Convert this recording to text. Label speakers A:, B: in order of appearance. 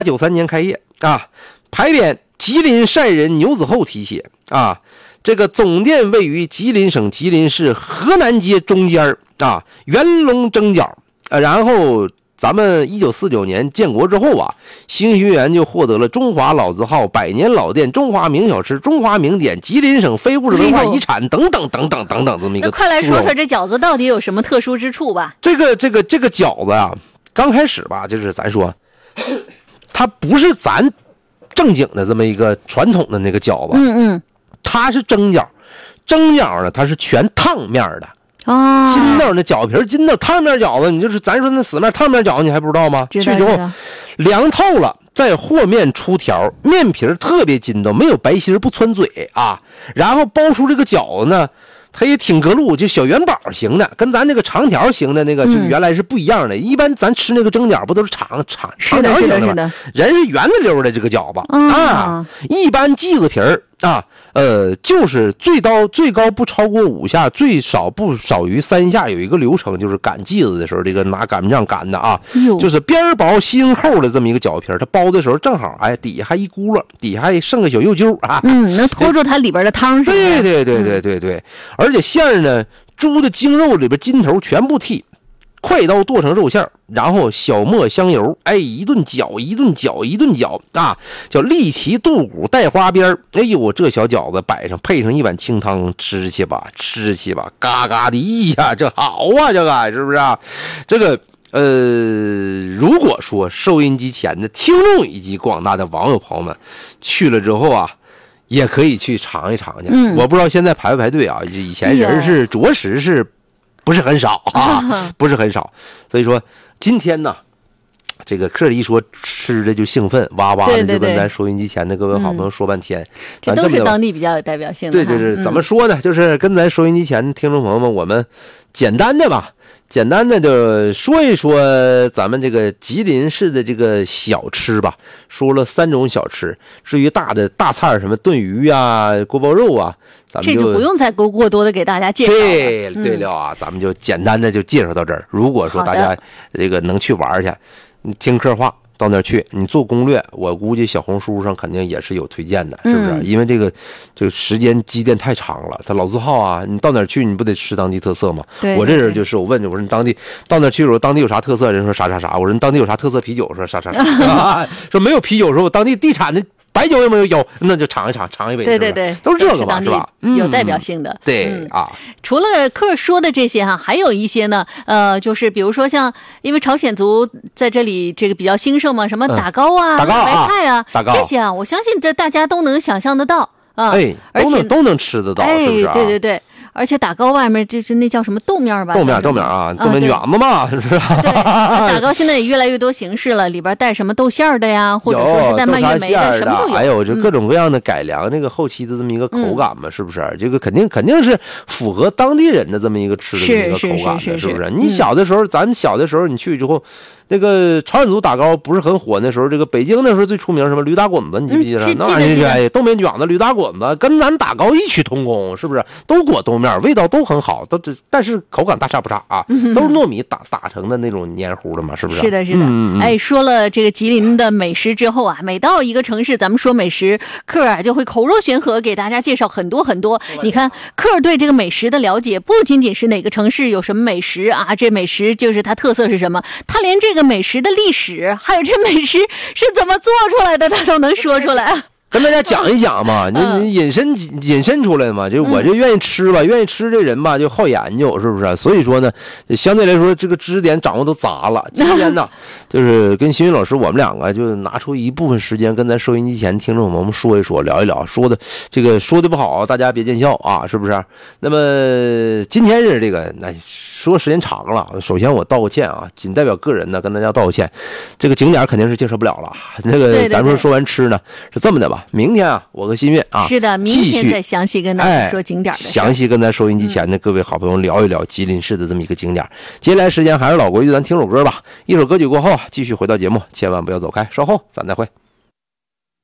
A: 93年开业啊，牌匾吉林善人牛子厚题写啊。这个总店位于吉林省吉林市河南街中间啊，圆龙正角。然后咱们1949年建国之后啊，新学园就获得了中华老字号、百年老店、中华名小吃、中华名典、吉林省非物质文化遗产等等等等等等这么一个。
B: 那快来说说这饺子到底有什么特殊之处吧？
A: 这个饺子啊，刚开始吧，就是咱说，它不是咱正经的这么一个传统的那个饺子，它是蒸饺，蒸饺呢它是全烫面的。筋道那饺皮筋道烫面饺子，你就是咱说那死面烫面饺子，你还不知道吗？去之后凉透了，再和面出条，面皮特别筋道，没有白心不穿嘴啊。然后包出这个饺子呢，它也挺格路，就小元宝型的，跟咱那个长条型的那个就原来是不一样的。一般咱吃那个蒸饺不都是长条型的吗？人是圆的溜的这个饺子啊，一般剂子皮啊。就是最高不超过5下，最少不少于3下，有一个流程，就是擀剂子的时候，这个拿擀面杖擀的啊，就是边薄心厚的这么一个饺皮，它包的时候正好，哎，底下还一轱辘，底下还剩个小肉揪啊，
B: 能拖住它里边的汤是吧？
A: 对，而且馅呢，猪的精肉里边筋头全部剔。快刀剁成肉馅，然后小磨香油，哎，一顿搅啊，叫立旗肚骨带花边。哎呦，这小饺子摆上，配上一碗清汤，吃去吧，嘎嘎的呀，这好啊，这个是不是啊？这个如果说收音机前的听众以及广大的网友朋友们去了之后啊，也可以去尝一尝去。我不知道现在排不排队啊？以前人是着实是。不是很少啊，不是很少，所以说今天呢，这个客一说吃的就兴奋，哇哇的就跟咱收音机前的各位好朋友说半天，
B: 这都是当地比较有代表性的。
A: 对，就是怎么说呢？就是跟咱收音机前的听众朋友们，我们简单的就说一说咱们这个吉林市的这个小吃吧。说了3种小吃，至于大菜什么炖鱼啊、锅包肉啊，咱们
B: 这就不用再过多的给大家介绍了。
A: 对了啊，咱们就简单的就介绍到这儿。如果说大家这个能去玩去，你听客话。到那儿去，你做攻略，我估计小红书上肯定也是有推荐的，是不是？因为这个时间积淀太长了，它老字号啊，你到哪儿去，你不得吃当地特色吗？我这人就是我问，我说你当地到那儿去的时候，当地有啥特色？人说啥。我说你当地有啥特色啤酒？说啥。说没有啤酒，说我当地地产的。白酒有没有？那就尝一杯。
B: 对，
A: 都是这个嘛，是吧？
B: 有代表性的。
A: 对啊。
B: 除了客说的这些哈，还有一些呢，就是比如说像，因为朝鲜族在这里这个比较兴盛嘛，什么打糕啊、白菜啊，这些啊，我相信这大家都能想象得到啊。而且
A: 都能吃得到，是不是啊？
B: 对。而且打糕外面就是那叫什么豆面吧？
A: 豆面啊，豆面卷子嘛，是不是？
B: 对，打糕现在也越来越多形式了，里边带什么豆馅的呀，或者说是带蔓越莓的，什么都有。
A: 还有就各种各样的改良，这个后期的这么一个口感嘛，是不是？这个肯定是符合当地人的这么一个吃的这么一个口感的，是不是？你小的时候，咱们小的时候你去之后。那个朝鲜族打糕不是很火那时候，这个北京那时候最出名什么驴打滚子，你记不记得？那玩意儿豆面卷子、驴打滚子跟咱打糕异曲同工，是不是？都裹豆面，味道都很好，但是口感大差不差啊，都是糯米打成的那种黏糊的嘛，是不是？
B: 是的。哎，说了这个吉林的美食之后啊，每到一个城市，咱们说美食，客啊就会口若悬河给大家介绍很多。你看，客对这个美食的了解不仅仅是哪个城市有什么美食啊，这美食就是它特色是什么，他连这个美食的历史，还有这美食是怎么做出来的，他都能说出来。
A: 跟大家讲一讲嘛，你引申出来嘛，就我就愿意吃吧，愿意吃这人吧就好研究，是不是？所以说呢，相对来说这个知识点掌握都杂了。今天呢，就是跟新云老师我们两个就拿出一部分时间跟咱收音机前听众我们说一说，聊一聊，说的不好大家别见笑啊，是不是？那么今天是这个那。说时间长了，首先我道个歉啊，仅代表个人呢跟大家道个歉。这个景点肯定是介绍不了了。那个咱们说完吃呢，是这么的吧？明天啊，我和新月啊，
B: 是的，明天再详细跟大家说景点的事，
A: 详细跟咱收音机前的各位好朋友聊一聊吉林市的这么一个景点。接下来时间还是老规矩，咱听首歌吧。一首歌曲过后继续回到节目，千万不要走开，稍后咱再会。